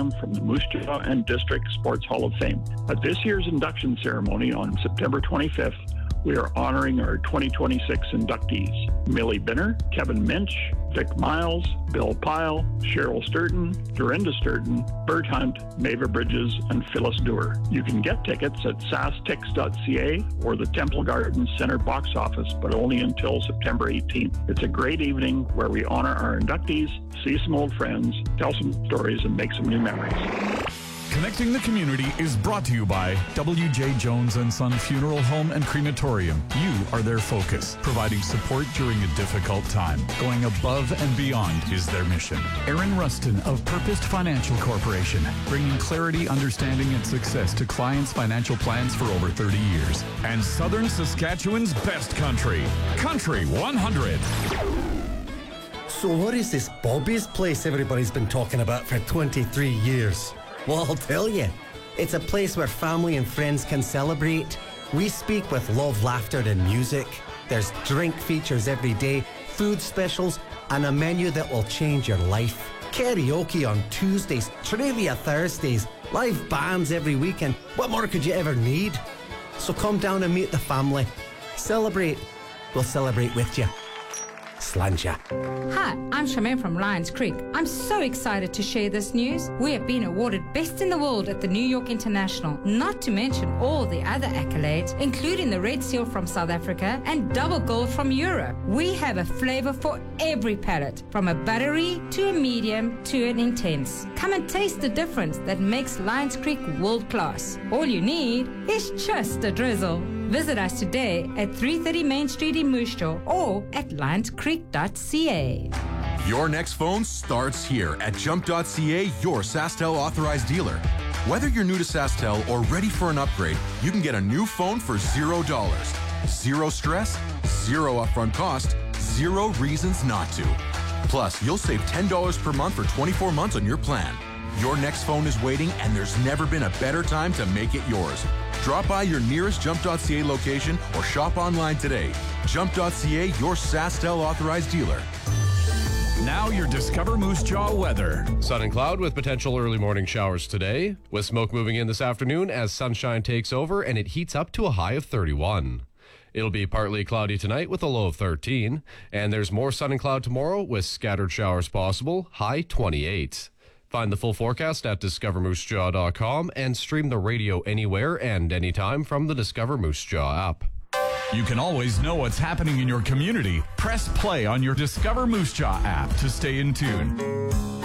program from the Moose Jaw and District Sports Hall of Fame. At this year's induction ceremony on September 25th, we are honoring our 2026 inductees: Millie Binner, Kevin Minch, Vic Miles, Bill Pyle, Cheryl Sturton, Dorinda Sturton, Bert Hunt, Maeva Bridges, and Phyllis Dewar. You can get tickets at sastix.ca or the Temple Gardens Center box office, but only until September 18th. It's a great evening where we honor our inductees, see some old friends, tell some stories, and make some new memories. Connecting the Community is brought to you by W.J. Jones & Son Funeral Home and Crematorium. You are their focus, providing support during a difficult time. Going above and beyond is their mission. Aaron Rustin of Purposed Financial Corporation, bringing clarity, understanding, and success to clients' financial plans for over 30 years. And Southern Saskatchewan's best country, Country 100. So what is this Bobby's place everybody's been talking about for 23 years? Well, I'll tell you. It's a place where family and friends can celebrate. We speak with love, laughter, and music. There's drink features every day, food specials, and a menu that will change your life. Karaoke on Tuesdays, trivia Thursdays, live bands every weekend. What more could you ever need? So come down and meet the family. Celebrate. We'll celebrate with you. Slàinte. Hi, I'm Charmaine from Lions Creek. I'm so excited to share this news. We have been awarded Best in the World at the New York International, not to mention all the other accolades, including the Red Seal from South Africa and Double Gold from Europe. We have a flavor for every palate, from a buttery to a medium to an intense. Come and taste the difference that makes Lions Creek world class. All you need is just a drizzle. Visit us today at 330 Main Street in Moose Jaw or at lionscreek.ca. Your next phone starts here at jump.ca, your SaskTel authorized dealer. Whether you're new to SaskTel or ready for an upgrade, you can get a new phone for $0. Zero stress, zero upfront cost, zero reasons not to. Plus, you'll save $10 per month for 24 months on your plan. Your next phone is waiting, and there's never been a better time to make it yours. Drop by your nearest Jump.ca location or shop online today. Jump.ca, your SaskTel authorized dealer. Now your Discover Moose Jaw weather. Sun and cloud with potential early morning showers today, with smoke moving in this afternoon as sunshine takes over and it heats up to a high of 31. It'll be partly cloudy tonight with a low of 13, and there's more sun and cloud tomorrow with scattered showers possible, high 28. Find the full forecast at discovermoosejaw.com and stream the radio anywhere and anytime from the Discover Moose Jaw app. You can always know what's happening in your community. Press play on your Discover Moose Jaw app to stay in tune.